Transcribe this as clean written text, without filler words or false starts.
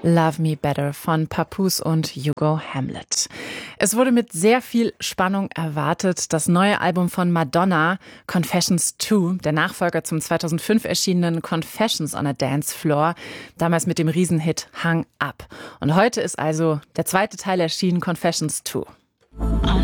Love Me Better von Papoose und Hugo Hamlet. Es wurde mit sehr viel Spannung erwartet. Das neue Album von Madonna, Confessions 2, der Nachfolger zum 2005 erschienenen Confessions on a Dance Floor, damals mit dem Riesenhit Hung Up. Und heute ist also der zweite Teil erschienen, Confessions 2.